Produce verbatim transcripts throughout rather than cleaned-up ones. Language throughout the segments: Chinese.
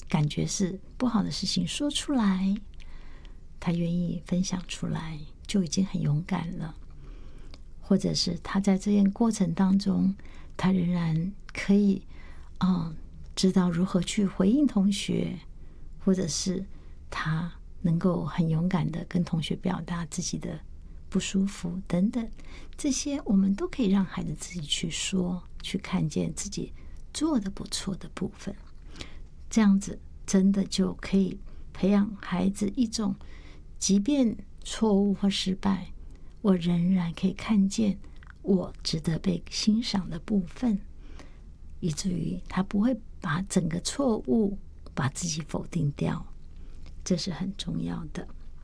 感觉是不好的事情说出来，他愿意分享出来，就已经很勇敢了。或者是他在这件过程当中，他仍然可以嗯，知道如何去回应同学，或者是他能够很勇敢的跟同学表达自己的不舒服等等，这些我们都可以让孩子自己去说，去看见自己做的不错的部分。这样子真的就可以培养孩子一种，即便错误或失败，我仍然可以看见我值得被欣赏的部分，以至于他不会把整个错误把自己否定掉，这是很重要的。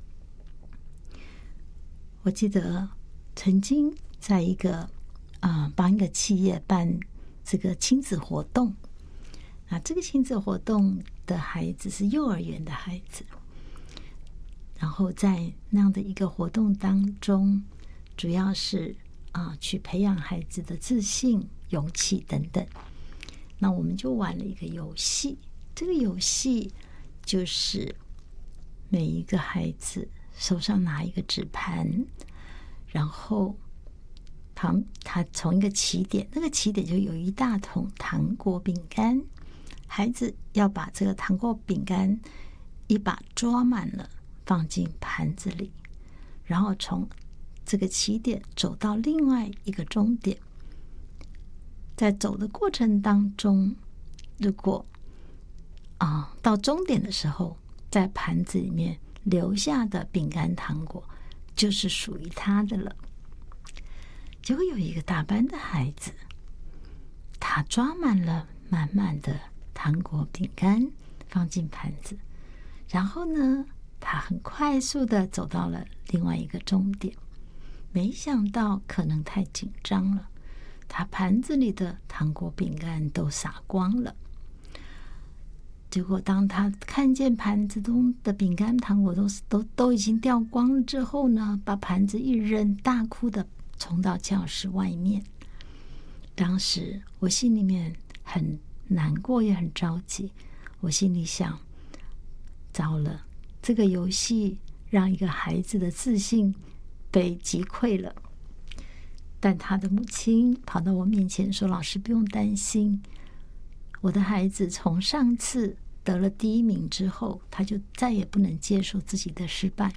我记得曾经在一个啊、呃、帮一个企业办这个亲子活动，那这个亲子活动的孩子是幼儿园的孩子，然后在那样的一个活动当中，主要是啊、呃、去培养孩子的自信、勇气等等。那我们就玩了一个游戏，这个游戏就是每一个孩子手上拿一个纸盘，然后他他从一个起点，那个起点就有一大桶糖果饼干，孩子要把这个糖果饼干一把抓满了，放进盘子里，然后从这个起点走到另外一个终点。在走的过程当中，如果啊、呃、到终点的时候，在盘子里面留下的饼干糖果就是属于他的了。结果有一个大班的孩子，他抓满了满满的糖果饼干放进盘子，然后呢他很快速的走到了另外一个终点。没想到可能太紧张了，他盘子里的糖果饼干都撒光了。结果当他看见盘子中的饼干糖果都都都已经掉光了之后呢，把盘子一扔，大哭的冲到教室外面。当时我心里面很难过也很着急，我心里想，糟了，这个游戏让一个孩子的自信被击溃了。但他的母亲跑到我面前说，老师不用担心，我的孩子从上次得了第一名之后，他就再也不能接受自己的失败。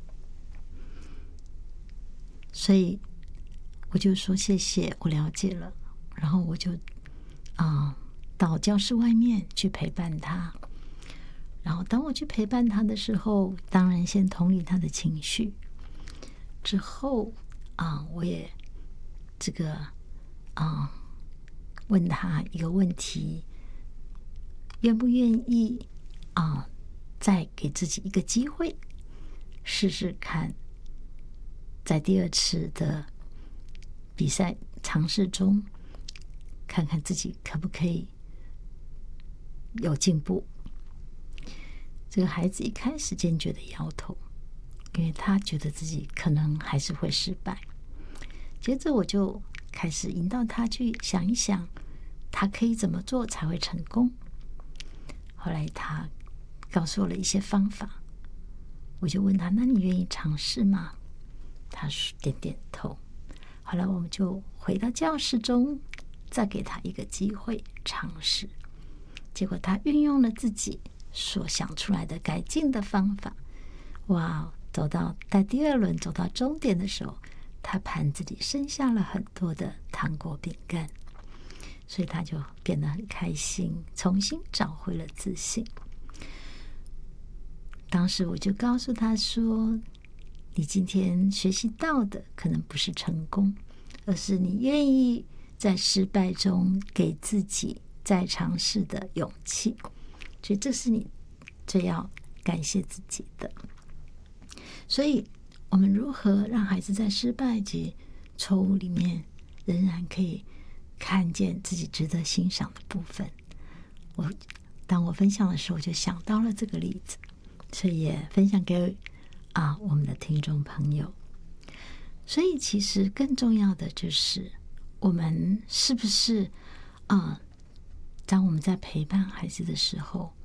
所以我就说谢谢，我了解了。然后我就啊、呃、到教室外面去陪伴他。然后当我去陪伴他的时候，当然先同理他的情绪，之后啊、呃、我也这个啊、呃、问他一个问题，愿不愿意啊、呃、再给自己一个机会，试试看，在第二次的比赛尝试中，看看自己可不可以有进步。这个孩子一开始坚决的摇头，因为他觉得自己可能还是会失败。接着我就开始引导他去想一想，他可以怎么做才会成功。后来他告诉我了一些方法，我就问他，那你愿意尝试吗？他点点头。后来我们就回到教室中，再给他一个机会尝试。结果他运用了自己所想出来的改进的方法，哇，走到在第二轮走到终点的时候，他盘子里剩下了很多的糖果饼干，所以他就变得很开心，重新找回了自信。当时我就告诉他说，你今天学习到的可能不是成功，而是你愿意在失败中给自己再尝试的勇气，所以这是你最要感谢自己的。所以我们如何让孩子在失败及错误里面仍然可以看见自己值得欣赏的部分，我当我分享的时候，我就想到了这个例子，所以也分享给啊我们的听众朋友。所以其实更重要的就是我们是不是啊、呃，当我们在陪伴孩子的时候，